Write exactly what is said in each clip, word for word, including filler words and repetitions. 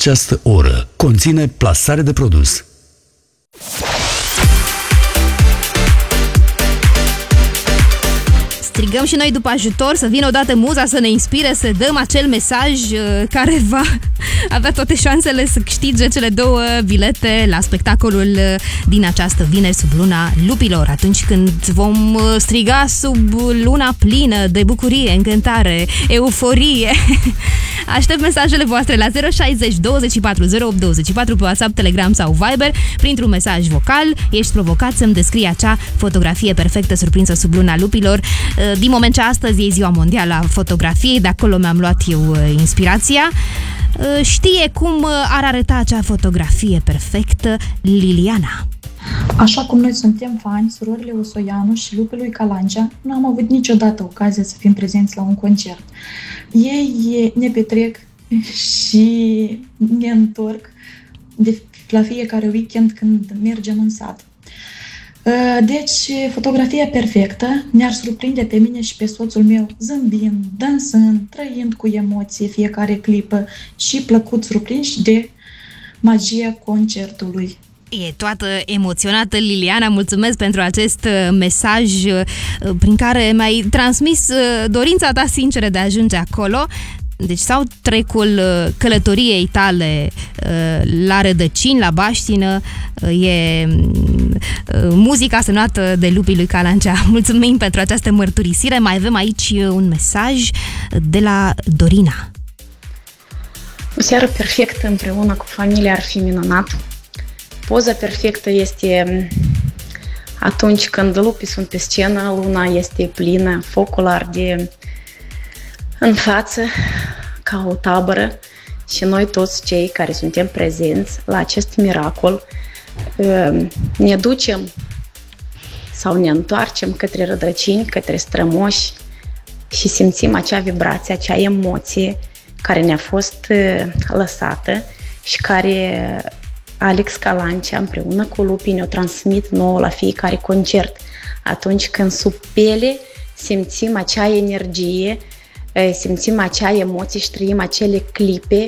Această oră conține plasare de produs. Strigăm și noi după ajutor, să vină odată muza să ne inspire, să dăm acel mesaj care va avea toate șansele să câștige cele două bilete la spectacolul din această vineri sub luna lupilor, atunci când vom striga sub luna plină de bucurie, încântare, euforie. Aștept mesajele voastre la zero șaizeci douăzeci și patru zero opt douăzeci și patru pe WhatsApp, Telegram sau Viber. Printr-un mesaj vocal ești provocat să-mi descrii acea fotografie perfectă surprinsă sub luna lupilor. Din moment ce astăzi e ziua mondială a fotografiei, de acolo mi-am luat eu inspirația. Știe cum ar arăta acea fotografie perfectă Liliana. Așa cum noi suntem fani, surorile Osoianu și Lupului Calancea, nu am avut niciodată ocazia să fim prezenți la un concert. Ei ne petrec și ne întorc de la fiecare weekend când mergem în sat. Deci, fotografia perfectă ne-ar surprinde pe mine și pe soțul meu zâmbind, dansând, trăind cu emoție fiecare clipă și plăcut surprinși de magia concertului. E toată emoționată Liliana, mulțumesc pentru acest mesaj prin care mi-ai transmis dorința ta sinceră de a ajunge acolo. Deci sau trecul călătoriei tale la rădăcini, la baștină, e muzica semnată de Lupii lui Calancea. Mulțumim pentru această mărturisire. Mai avem aici un mesaj de la Dorina. O seară perfectă împreună cu familia ar fi minunat. Poza perfectă este atunci când lupii sunt pe scenă, luna este plină, focul arde în față ca o tabără și noi toți cei care suntem prezenți la acest miracol ne ducem sau ne întoarcem către rădăcini, către strămoși și simțim acea vibrație, acea emoție care ne-a fost lăsată și care Alex Calancea împreună cu Lupii ne-o transmit nouă la fiecare concert. Atunci când sub piele simțim acea energie, simțim acea emoție și trăim acele clipe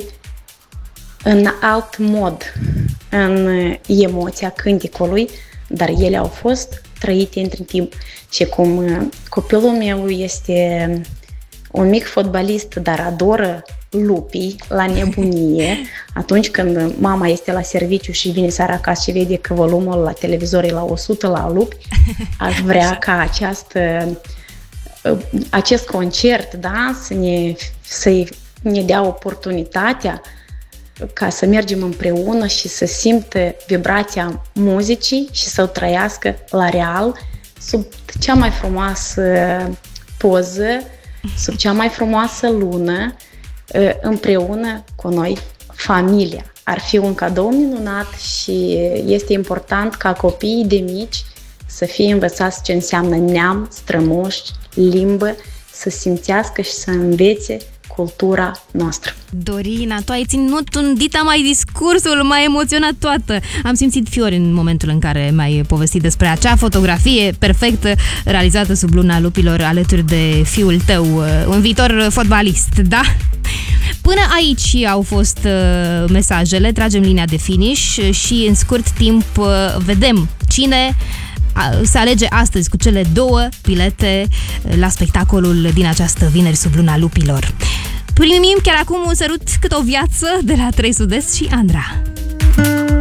în alt mod, în emoția cântecului, dar ele au fost trăite între timp. Și cum copilul meu este un mic fotbalist, dar adoră lupii la nebunie, atunci când mama este la serviciu și vine seara acasă și vede că volumul la televizor e la o sută la lupi, aș vrea ca această acest concert, da, să ne, să ne dea oportunitatea ca să mergem împreună și să simtă vibrația muzicii și să o trăiască la real, sub cea mai frumoasă poză, sub cea mai frumoasă lună, împreună cu noi, familia. Ar fi un cadou minunat și este important ca copiii de mici să fie învățați ce înseamnă neam, strămoși, limbă, să simțească și să învețe cultura noastră. Dorina, tu ai ținut un dita mai discursul, m-a emoționat toată. Am simțit fiori în momentul în care mi-ai povestit despre acea fotografie perfectă realizată sub luna lupilor alături de fiul tău, un viitor fotbalist, da? Până aici au fost uh, mesajele, tragem linia de finish și în scurt timp uh, vedem cine se alege astăzi cu cele două bilete la spectacolul din această vineri sub luna lupilor. Primim chiar acum un sărut cât o viață de la trei Sud-Est și Andra.